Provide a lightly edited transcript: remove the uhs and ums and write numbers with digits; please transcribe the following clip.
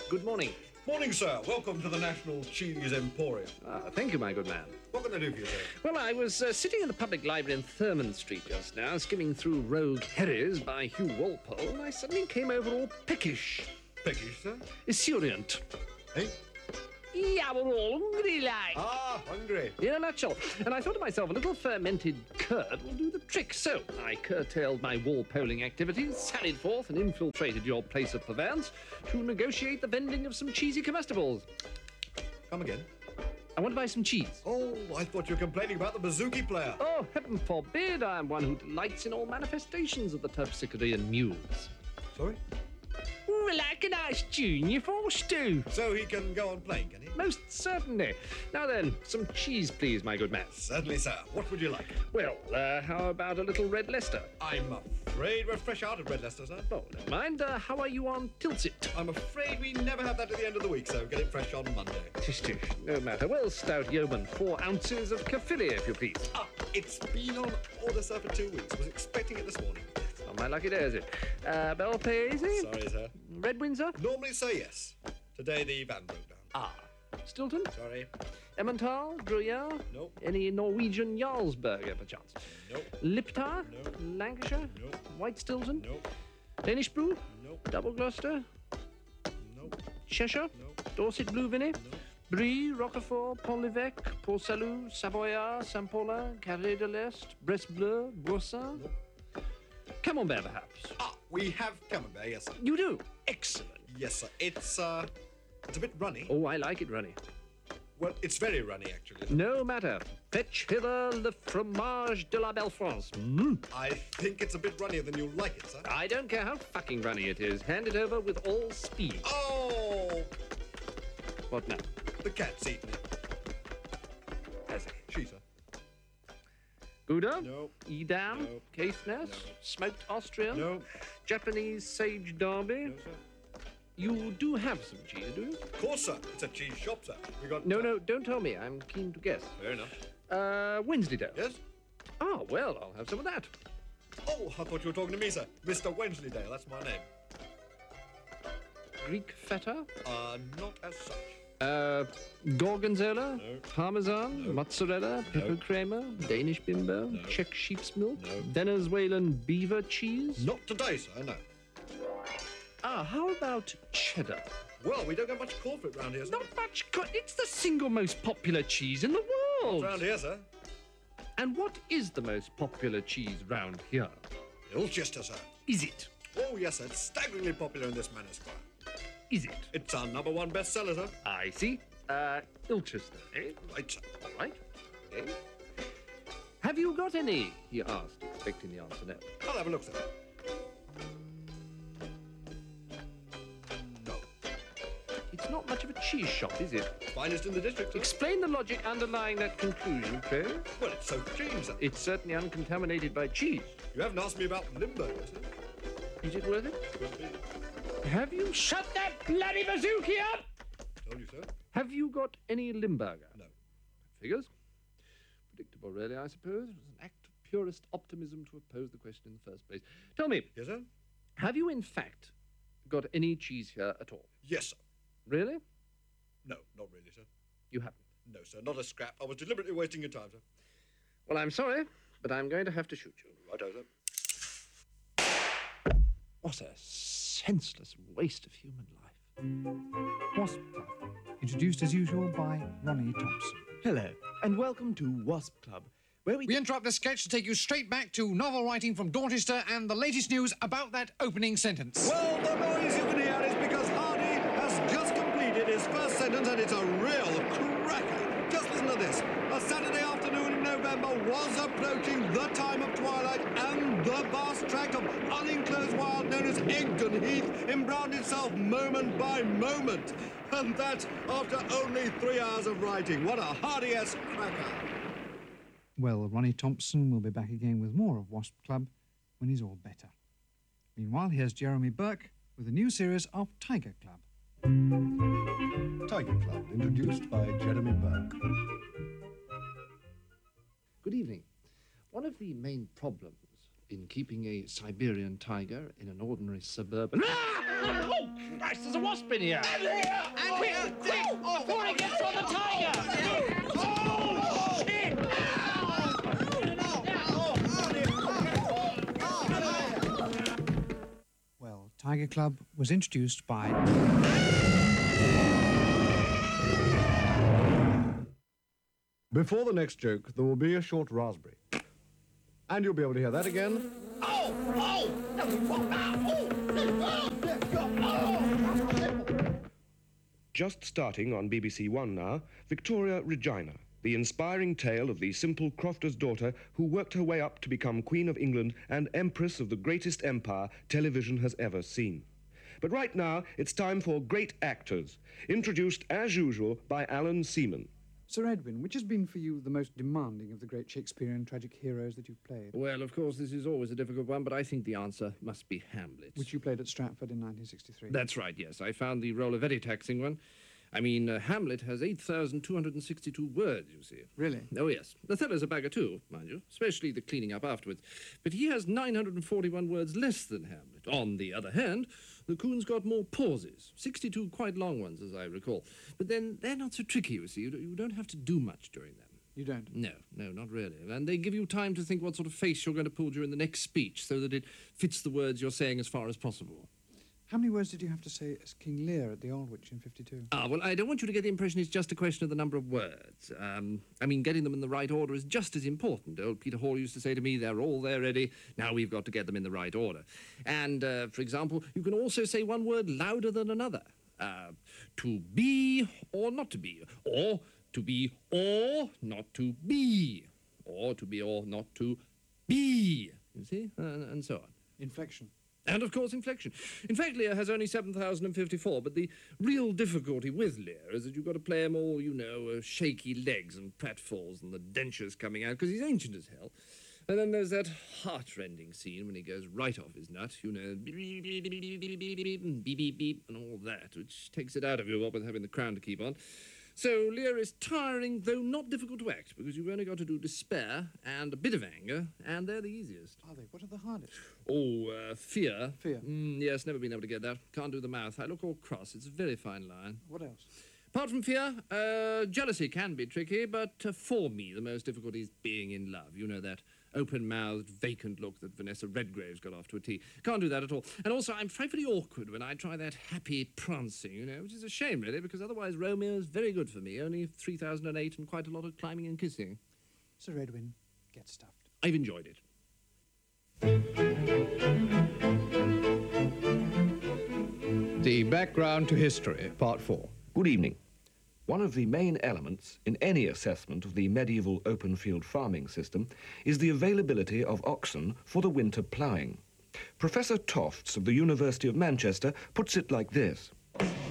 Good morning. Morning, sir. Welcome to the National Cheese Emporium. Thank you, my good man. What can I do for you, sir? Well, I was sitting in the public library in Thurman Street just now, skimming through Rogue Herries by Hugh Walpole, and I suddenly came over all peckish. Peckish, sir? Esuriant. Eh? Yeah, we're all hungry like. Ah, hungry. In a nutshell. And I thought to myself, a little fermented curd will do the trick. So I curtailed my Walpoling activities, sallied forth and infiltrated your place of purveyance to negotiate the vending of some cheesy comestibles. Come again. I want to buy some cheese. Oh, I thought you were complaining about the bouzouki player. Oh, heaven forbid, I am one who delights in all manifestations of the Terpsichorean muse. Sorry? Well, like a nice junior for Stu. So he can go on playing, can he? Most certainly. Now then, some cheese, please, my good man. Certainly, sir. What would you like? Well, how about a little Red Leicester? I'm afraid we're fresh out of Red Leicester, sir. Oh, never mind. How are you on Tilsit? I'm afraid we never have that at the end of the week, so get it fresh on Monday. Tish, tish. No matter. Well, stout yeoman, 4 ounces of Cafilia, if you please. Ah, it's been on order, sir, for 2 weeks. Was expecting it this morning. On my lucky day, is it? Bell Paese? Sorry, sir. Red Windsor? Normally say yes. Today the van broke down. Ah. Stilton? Sorry. Emmental? Gruyere? Nope. Any Norwegian Jarlsberger, perchance? Nope. Liptar? Nope. Lancashire? Nope. White Stilton? Nope. Danish Brew? Nope. Double Gloucester? Nope. Cheshire? Nope. Dorset Blue Vinny? Nope. Brie, Roquefort, Pont l'Evêque, Port Salut, Savoyard, Saint-Paulin, Carré de l'Est, Brest Bleu, Boursin? Nope. Camembert, perhaps? Ah, we have camembert, yes, sir. You do? Excellent. Yes, sir. It's a bit runny. Oh, I like it runny. Well, it's very runny, actually. No matter. Fetch hither le fromage de la Belle France. I think it's a bit runnier than you'll like it, sir. I don't care how fucking runny it is. Hand it over with all speed. Oh! What now? The cat's eaten it. Has he? She, sir. Gouda? No. Edam? No. Caithness? No. Smoked Austrian? No. Japanese sage derby? No, sir. You do have some cheese, do you? Of course, sir. It's a cheese shop, sir. We got... No, don't tell me. I'm keen to guess. Fair enough. Wensleydale? Yes? Ah, well, I'll have some of that. Oh, I thought you were talking to me, sir. Mr. Wensleydale, that's my name. Greek feta? Not as such. Gorgonzola? No. Parmesan? No. Mozzarella? Pepper creamer? Danish bimbo? No. Czech sheep's milk? No. Venezuelan beaver cheese? Not today, sir, no. Ah, how about cheddar? Well, we don't get much call for it round here, sir. Not much. It's the single most popular cheese in the world. Round here, sir. And what is the most popular cheese round here? Ilchester, sir. Is it? Oh, yes, sir. It's staggeringly popular in this manor, squire. Is it? It's our #1 bestseller, sir. I see. Ilchester, eh? Right, sir. All right. Okay. Have you got any? He asked, expecting the answer no. I'll have a look, sir. No. It's not much of a cheese shop, is it? Finest in the district, sir. Explain the logic underlying that conclusion, pray. Well, it's so clean, sir. It's certainly uncontaminated by cheese. You haven't asked me about Limburger, sir. Is it worth it? Could be. Have you shut that bloody bazooki up? Told you, sir. Have you got any Limburger? No. Figures? Predictable, really, I suppose. It was an act of purest optimism to oppose the question in the first place. Tell me, Yes, sir? have you in fact got any cheese here at all? Yes, sir. Really? No, not really, sir. You haven't. No, sir, not a scrap. I was deliberately wasting your time, sir. Well, I'm sorry, but I'm going to have to shoot you. Righto, sir. What a senseless waste of human life. Wasp Club, introduced as usual by Ronnie Thompson. Hello, and welcome to Wasp Club, where we... We interrupt the sketch to take you straight back to novel writing from Dorchester and the latest news about that opening sentence. Well, the noise you can hear is because Hardy has just completed his first sentence, and it's a real cracker. Just listen to this. A Saturday afternoon in November was approaching the time of twilight, and the vast tract of unenclosed wild known as Egdon Heath embrowned itself moment by moment. And that after only 3 hours of writing. What a Hardy-esque cracker. Well, Ronnie Thompson will be back again with more of Wasp Club when he's all better. Meanwhile, here's Jeremy Burke with a new series of Tiger Club. Tiger Club, introduced by Jeremy Burke. Good evening. One of the main problems in keeping a Siberian tiger in an ordinary suburban... Ah! Oh, Christ, there's a wasp in here. Quick, before he gets on the tiger. Oh, shit! Well, Tiger Club was introduced by... Before the next joke, there will be a short raspberry. And you'll be able to hear that again. Just starting on BBC One now, Victoria Regina, the inspiring tale of the simple crofter's daughter who worked her way up to become Queen of England and Empress of the greatest empire television has ever seen. But right now, it's time for Great Actors, introduced as usual by Alan Seaman. Sir Edwin, which has been for you the most demanding of the great Shakespearean tragic heroes that you've played? Well, of course, this is always a difficult one, but I think the answer must be Hamlet. Which you played at Stratford in 1963. That's right, yes. I found the role a very taxing one. I mean, Hamlet has 8,262 words, you see. Really? Oh, yes. Othello's a bagger too, mind you, especially the cleaning up afterwards. But he has 941 words less than Hamlet. On the other hand, the Coon's got more pauses, 62 quite long ones, as I recall. But then they're not so tricky, you see. You don't have to do much during them. You don't? No, not really. And they give you time to think what sort of face you're going to pull during the next speech so that it fits the words you're saying as far as possible. How many words did you have to say as King Lear at the Aldwych in 52? Well, I don't want you to get the impression it's just a question of the number of words. I mean, getting them in the right order is just as important. Old Peter Hall used to say to me, they're all there ready, now we've got to get them in the right order. And, for example, you can also say one word louder than another. To be or not to be, or to be or not to be, or to be or not to be, you see, and so on. Inflection. And, of course, inflection. In fact, Lear has only 7,054, but the real difficulty with Lear is that you've got to play him all, you know, shaky legs and pratfalls and the dentures coming out, because he's ancient as hell. And then there's that heart-rending scene when he goes right off his nut, you know, beep, beep, beep, beep, beep, beep, beep, and beep, beep, beep, and all that, which takes it out of you, what with having the crown to keep on. So Lear is tiring, though not difficult to act, because you've only got to do despair and a bit of anger, and they're the easiest. Are they? What are the hardest? Oh, fear. Fear? Yes, never been able to get that. Can't do the mouth. I look all cross. It's a very fine line. What else? Apart from fear, jealousy can be tricky, but for me, the most difficult is being in love. You know, that open-mouthed, vacant look that Vanessa Redgrave's got off to a T. Can't do that at all. And also, I'm frightfully awkward when I try that happy prancing, you know, which is a shame, really, because otherwise Romeo's very good for me. Only 3008 and quite a lot of climbing and kissing. Sir Edwin, get stuffed. I've enjoyed it. The Background to History, Part 4. Good evening. One of the main elements in any assessment of the medieval open field farming system is the availability of oxen for the winter ploughing. Professor Tofts of the University of Manchester puts it like this.